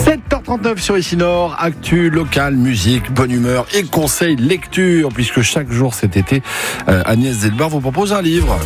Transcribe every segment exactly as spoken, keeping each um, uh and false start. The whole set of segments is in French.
sept heures trente-neuf sur Ici Nord, actu locale, musique, bonne humeur et conseils lecture, puisque chaque jour cet été, euh, Agnès Delbar vous propose un livre.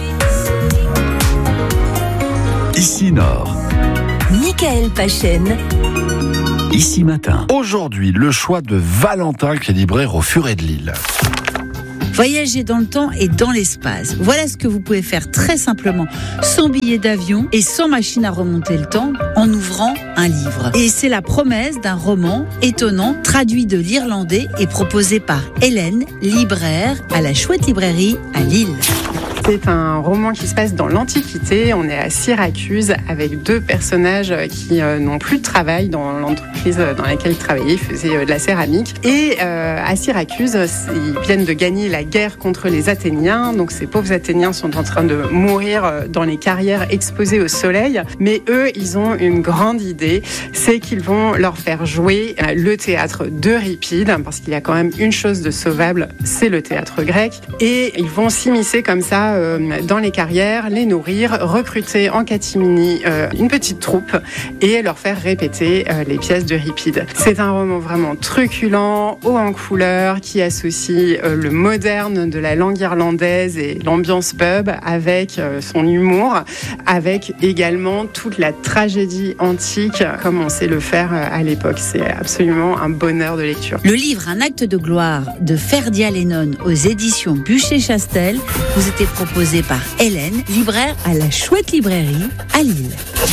Ici Nord. Michael Pachen. Ici Matin. Aujourd'hui, le choix de Valentin, qui est libraire au Furet de Lille. Voyager dans le temps et dans l'espace. Voilà ce que vous pouvez faire très simplement, sans billet d'avion et sans machine à remonter le temps, en ouvrant un livre. Et c'est la promesse d'un roman étonnant, traduit de l'irlandais et proposé par Hélène, libraire à la Chouette Librairie à Lille. C'est un roman qui se passe dans l'Antiquité. On est à Syracuse avec deux personnages qui euh, n'ont plus de travail dans l'entreprise dans laquelle ils travaillaient. Ils faisaient euh, de la céramique. Et euh, à Syracuse, ils viennent de gagner la guerre contre les Athéniens. Donc ces pauvres Athéniens sont en train de mourir dans les carrières exposées au soleil. Mais eux, ils ont une grande idée. C'est qu'ils vont leur faire jouer le théâtre d'Euripide. Parce qu'il y a quand même une chose de sauvable, c'est le théâtre grec. Et ils vont s'immiscer comme ça dans les carrières, les nourrir, recruter en catimini euh, une petite troupe et leur faire répéter euh, les pièces d'Euripide. C'est un roman vraiment truculent, haut en couleur, qui associe euh, le moderne de la langue irlandaise et l'ambiance pub avec euh, son humour, avec également toute la tragédie antique comme on sait le faire euh, à l'époque. C'est absolument un bonheur de lecture. Le livre Un acte de gloire de Ferdia Lennon aux éditions Bûcher-Chastel vous était proposé par Hélène, libraire à la Chouette Librairie à Lille.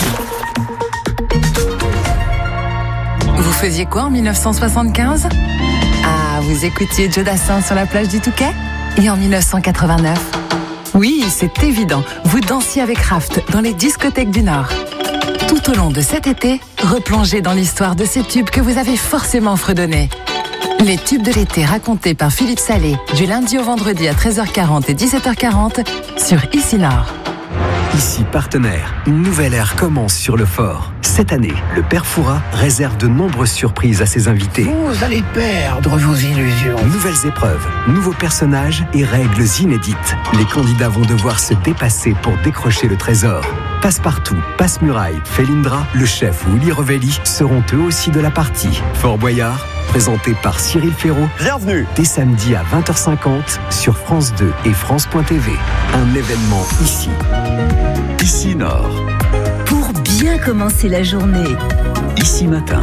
Vous faisiez quoi en dix-neuf cent soixante-quinze ? Ah, vous écoutiez Joe Dassin sur la plage du Touquet ? Et en dix-neuf cent quatre-vingt-neuf ? Oui, c'est évident, vous dansiez avec Raft dans les discothèques du Nord. Tout au long de cet été, replongez dans l'histoire de ces tubes que vous avez forcément fredonnés. Les tubes de l'été racontés par Philippe Salé, du lundi au vendredi à treize heures quarante et dix-sept heures quarante sur Ici Nord. Ici Partenaire, une nouvelle ère commence sur le fort. Cette année, le Père Fouras réserve de nombreuses surprises à ses invités. Vous allez perdre vos illusions. Nouvelles épreuves, nouveaux personnages et règles inédites. Les candidats vont devoir se dépasser pour décrocher le trésor. Passepartout, Passe-Muraille, Felindra, le chef Willy Revelli seront eux aussi de la partie. Fort Boyard, présenté par Cyril Ferraud. Bienvenue. Dès samedi à vingt heures cinquante sur France deux et France point T V. Un événement ici. Ici Nord. Pour bien commencer la journée. Ici Matin.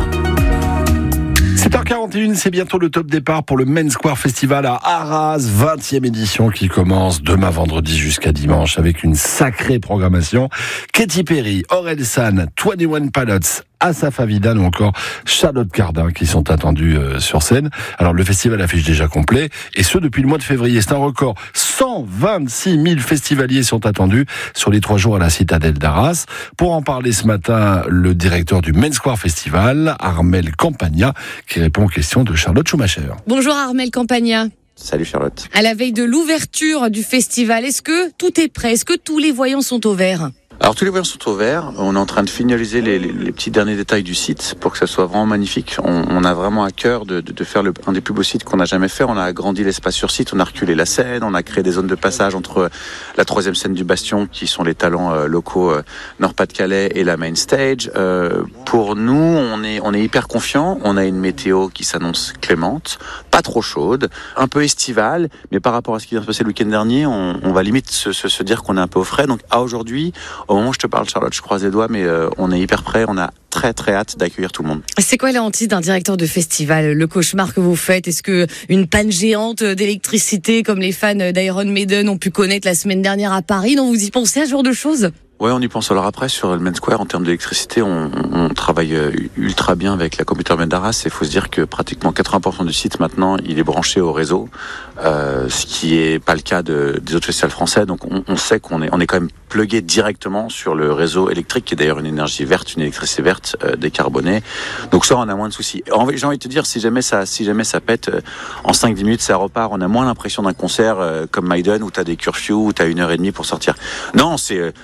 sept heures quarante et une, c'est bientôt le top départ pour le Main Square Festival à Arras, vingtième édition qui commence demain vendredi jusqu'à dimanche avec une sacrée programmation. Katy Perry, Orelsan, vingt et un Pilots, Asaf Avidan ou encore Charlotte Cardin qui sont attendus euh, sur scène. Alors le festival affiche déjà complet et ce depuis le mois de février. C'est un record. cent vingt-six mille festivaliers sont attendus sur les trois jours à la citadelle d'Arras. Pour en parler ce matin, le directeur du Main Square Festival, Armel Campagna, qui répond aux questions de Charlotte Schumacher. Bonjour Armel Campagna. Salut Charlotte. À la veille de l'ouverture du festival, est-ce que tout est prêt ? Est-ce que tous les voyants sont au vert ? Alors tous les voyants sont au vert, on est en train de finaliser les, les, les petits derniers détails du site pour que ça soit vraiment magnifique. On, on a vraiment à cœur de, de, de faire le, un des plus beaux sites qu'on a jamais fait. On a agrandi l'espace sur site, on a reculé la scène, on a créé des zones de passage entre la troisième scène du Bastion qui sont les talents euh, locaux euh, Nord-Pas-de-Calais et la main stage. Euh, pour nous, on est, on est hyper confiants, on a une météo qui s'annonce clémente, pas trop chaude, un peu estivale, mais par rapport à ce qui vient de se passer le week-end dernier, on, on va limite se, se, se dire qu'on est un peu au frais. Donc à aujourd'hui, au moment où je te parle, Charlotte, je croise les doigts, mais euh, on est hyper prêts, on a très très hâte d'accueillir tout le monde. C'est quoi la hantise d'un directeur de festival ? Le cauchemar que vous faites ? Est-ce que une panne géante d'électricité comme les fans d'Iron Maiden ont pu connaître la semaine dernière à Paris ? Non, vous y pensez à ce genre de choses ? Ouais, on y pense. Alors après, sur le Main Square, en termes d'électricité, on, on travaille ultra bien avec la Computer Man d'Arras. Il faut se dire que pratiquement quatre-vingts pour cent du site, maintenant, il est branché au réseau, euh, ce qui est pas le cas de, des autres festivals français. Donc on, on sait qu'on est, on est quand même plugué directement sur le réseau électrique, qui est d'ailleurs une énergie verte, une électricité verte, euh, décarbonée. Donc ça, on a moins de soucis. J'ai envie de te dire, si jamais ça, si jamais ça pète, euh, en cinq dix minutes, ça repart. On a moins l'impression d'un concert euh, comme Maiden, où t'as des curfews, où t'as une heure et demie pour sortir. Non, c'est, euh, on voit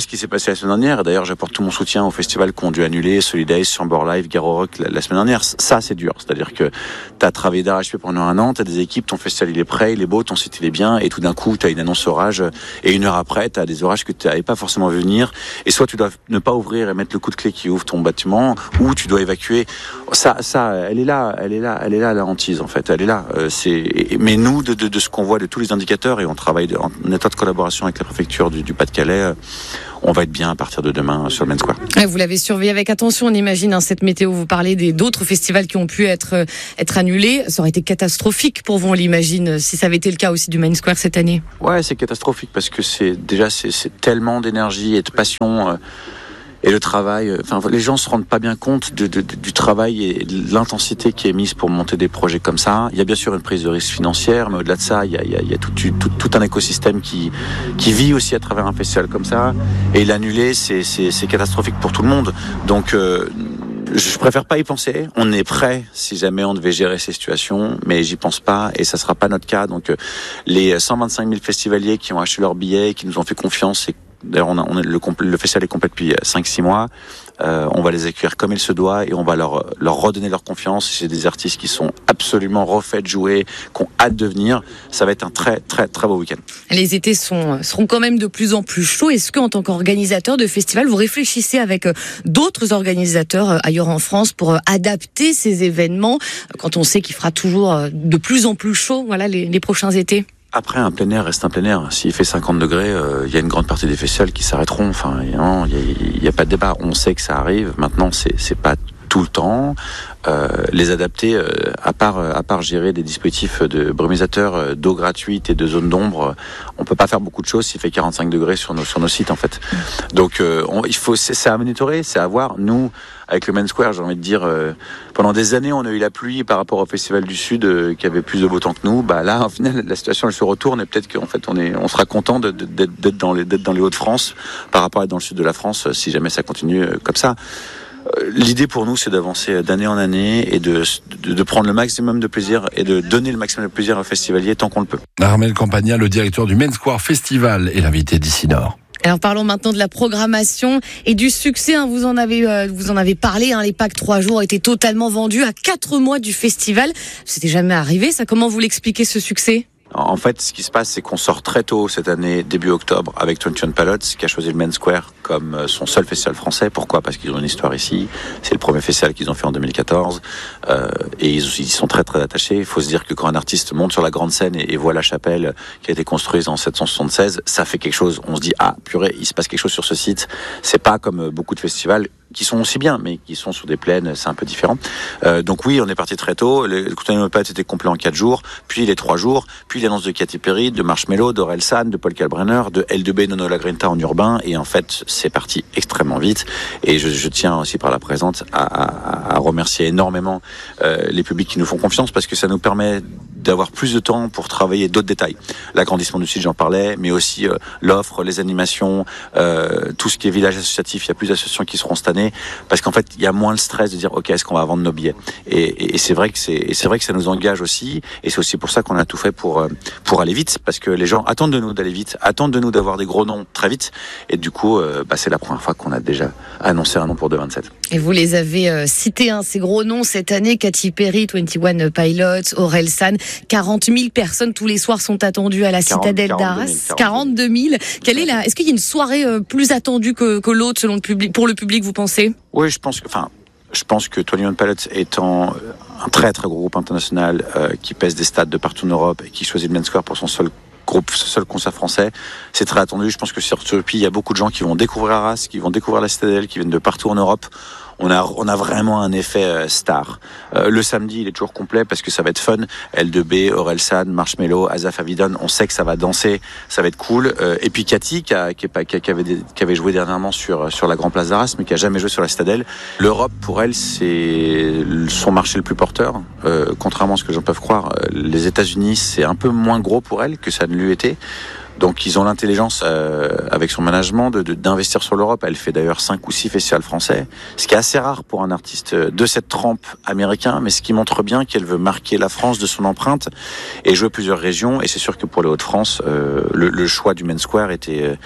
ce qui s'est passé la semaine dernière, et d'ailleurs j'apporte tout mon soutien aux festivals qui ont dû annuler, Solidays, Chamber Live, Garo Rock la, la semaine dernière. Ça c'est dur, c'est-à-dire que t'as travaillé d'arrache-pied pendant un an, t'as des équipes, ton festival il est prêt, il est beau, ton site il est bien, et tout d'un coup t'as une annonce orage, et une heure après t'as des orages que tu n'avais pas forcément vu venir, et soit tu dois ne pas ouvrir et mettre le coup de clé qui ouvre ton bâtiment, ou tu dois évacuer. Ça, ça, elle est là, elle est là, elle est là la hantise en fait, elle est là. Euh, c'est, mais nous, de, de, de ce qu'on voit de tous les indicateurs, et on travaille de, en étroite collaboration avec la préfecture du, du Pas-de-Calais, euh, on va être bien à partir de demain sur le Main Square. Vous l'avez surveillé avec attention, on imagine, hein, cette météo. Vous parlez des d'autres festivals qui ont pu être être annulés. Ça aurait été catastrophique pour vous, on l'imagine, si ça avait été le cas aussi du Main Square cette année. Ouais, c'est catastrophique parce que c'est déjà c'est, c'est tellement d'énergie et de passion. Euh, Et le travail, enfin, les gens se rendent pas bien compte de, de, de, du travail et de l'intensité qui est mise pour monter des projets comme ça. Il y a bien sûr une prise de risque financière, mais au-delà de ça, il y a, il y a, il y a tout, tout, tout un écosystème qui, qui vit aussi à travers un festival comme ça. Et l'annuler, c'est, c'est, c'est catastrophique pour tout le monde. Donc, euh, je préfère pas y penser. On est prêt si jamais on devait gérer ces situations, mais j'y pense pas et ça sera pas notre cas. Donc, euh, les cent vingt-cinq mille festivaliers qui ont acheté leurs billets, qui nous ont fait confiance, et d'ailleurs, on a, on a le, le festival est complet depuis cinq six mois. Euh, on va les accueillir comme il se doit et on va leur, leur redonner leur confiance. C'est des artistes qui sont absolument refaits de jouer, qui ont hâte de venir. Ça va être un très, très, très beau week-end. Les étés sont, seront quand même de plus en plus chauds. Est-ce qu'en tant qu'organisateur de festival, vous réfléchissez avec d'autres organisateurs ailleurs en France pour adapter ces événements quand on sait qu'il fera toujours de plus en plus chaud, voilà, les, les prochains étés? Après, un plein air reste un plein air. S'il fait cinquante degrés, il euh, y a une grande partie des festivals qui s'arrêteront. Enfin, il n'y a, a pas de débat. On sait que ça arrive. Maintenant, c'est, c'est pas tout le temps. Euh, les adapter, euh, à part à part gérer des dispositifs de brumisateurs, euh, d'eau gratuite et de zones d'ombre, euh, on peut pas faire beaucoup de choses s'il fait quarante-cinq degrés sur nos sur nos sites en fait. Donc euh, on, il faut c'est, c'est à monitorer, c'est à voir. Nous, avec le Main Square, j'ai envie de dire, euh, pendant des années, on a eu la pluie par rapport au Festival du Sud euh, qui avait plus de beau temps que nous. Bah là, au final, la situation elle se retourne et peut-être qu'en fait on est on sera content de, de, d'être, d'être dans les d'être dans les Hauts-de-France par rapport à être dans le sud de la France euh, si jamais ça continue euh, comme ça. L'idée pour nous, c'est d'avancer d'année en année et de, de, de prendre le maximum de plaisir et de donner le maximum de plaisir aux festivaliers tant qu'on le peut. Armel Campagna, le directeur du Main Square Festival, est l'invité d'Ici Nord. Alors parlons maintenant de la programmation et du succès. Hein, vous en avez, euh, vous en avez parlé. Hein, les packs trois jours étaient totalement vendus à quatre mois du festival. C'était jamais arrivé. Ça, comment vous l'expliquez ce succès ? En fait, ce qui se passe, c'est qu'on sort très tôt cette année, début octobre, avec vingt et un Pilots, qui a choisi le Main Square comme son seul festival français. Pourquoi ? Parce qu'ils ont une histoire ici. C'est le premier festival qu'ils ont fait en deux mille quatorze. Euh, et ils, ils sont très très attachés. Il faut se dire que quand un artiste monte sur la grande scène et, et voit la chapelle qui a été construite en sept cent soixante-seize, ça fait quelque chose. On se dit, ah purée, il se passe quelque chose sur ce site. C'est pas comme beaucoup de festivals qui sont aussi bien, mais qui sont sur des plaines, c'est un peu différent. Euh, donc oui, on est parti très tôt. Le Coutanier Pat était complet en quatre jours, puis les trois jours, puis l'annonce de Katy Perry, de Marshmello, d'Orelsan, de Paul Kalbrenner, de L deux B, Nono La Grinta en urbain, et en fait, c'est parti extrêmement vite. Et je, je tiens aussi par la présente à, à, à remercier énormément euh, les publics qui nous font confiance, parce que ça nous permet d'avoir plus de temps pour travailler d'autres détails. L'agrandissement du site, j'en parlais, mais aussi euh, l'offre, les animations, euh, tout ce qui est village associatif. Il y a plus d'associations qui seront cette année, parce qu'en fait, il y a moins le stress de dire, ok, est-ce qu'on va vendre nos billets ? Et, et, et c'est vrai que c'est, et c'est vrai que ça nous engage aussi, et c'est aussi pour ça qu'on a tout fait pour euh, pour aller vite, parce que les gens attendent de nous d'aller vite, attendent de nous d'avoir des gros noms très vite, et du coup, euh, bah, c'est la première fois qu'on a déjà annoncé un nom pour deux mille vingt-sept. Et vous les avez euh, cités, hein, ces gros noms cette année: Katy Perry, vingt et un Pilots, Orelsan. quarante mille personnes tous les soirs sont attendues à la Citadelle d'Arras. quarante-deux mille. Quelle est la, est-ce qu'il y a une soirée euh, plus attendue que, que l'autre selon le public, pour le public, vous pensez ? Oui, je pense que, enfin, je pense que vingt et un Pilots étant un très très gros groupe international euh, qui pèse des stades de partout en Europe et qui choisit le Main Square pour son seul groupe, ce seul concert français, c'est très attendu. Je pense que sur ce pays, il y a beaucoup de gens qui vont découvrir Arras, qui vont découvrir la Citadelle, qui viennent de partout en Europe. On a, on a vraiment un effet euh, star. Euh, le samedi, il est toujours complet parce que ça va être fun. L deux B, Orelsan, Marshmello, Asaf Avidon, on sait que ça va danser, ça va être cool. Euh, et puis Cathy, qui, a, qui, a, qui, avait, qui avait joué dernièrement sur, sur la Grand Place d'Arras, mais qui a jamais joué sur la Citadelle. L'Europe, pour elle, c'est son marché le plus porteur. Euh, contrairement à ce que les gens peuvent croire, les États-Unis, c'est un peu moins gros pour elle que ça ne l'eût été. Donc ils ont l'intelligence euh, avec son management de, de, d'investir sur l'Europe. Elle fait d'ailleurs cinq ou six festivals français, ce qui est assez rare pour un artiste de cette trempe américain, mais ce qui montre bien qu'elle veut marquer la France de son empreinte et jouer plusieurs régions. Et c'est sûr que pour les Hauts-de-France, euh, le, le choix du Main Square était,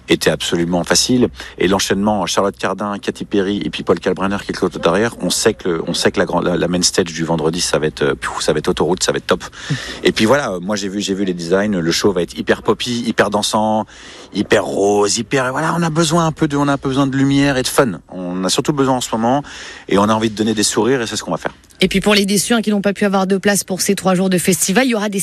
était absolument facile. Et l'enchaînement Charlotte Cardin, Katy Perry et puis Paul Kalkbrenner qui est l'autre derrière, on sait que on sait que la, la, la main stage du vendredi, ça va être, ça va être autoroute, ça va être top. Et puis voilà, moi j'ai vu, j'ai vu les designs. Le show va être hyper poppy, hyper dansant, hyper rose, hyper. Voilà, on a besoin un peu de, on a un peu besoin de lumière et de fun. On a surtout besoin en ce moment, et on a envie de donner des sourires, et c'est ce qu'on va faire. Et puis pour les déçus hein, qui n'ont pas pu avoir de place pour ces trois jours de festival, il y aura des